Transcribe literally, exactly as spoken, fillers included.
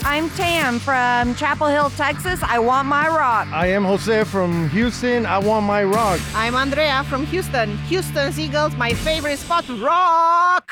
I'm Tam from Chapel Hill, Texas. I want my rock. I am Jose from Houston. I want my rock. I'm Andrea from Houston. Houston's Eagles, my favorite spot, rock!